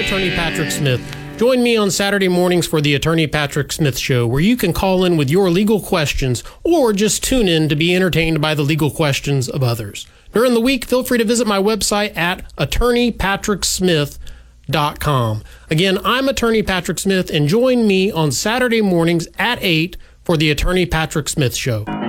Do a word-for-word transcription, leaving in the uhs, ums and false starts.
Attorney Patrick Smith. Join me on Saturday mornings for the Attorney Patrick Smith Show, where you can call in with your legal questions or just tune in to be entertained by the legal questions of others. During the week, feel free to visit my website at attorney patrick smith dot com. Again, I'm Attorney Patrick Smith, and join me on Saturday mornings at eight for the Attorney Patrick Smith Show.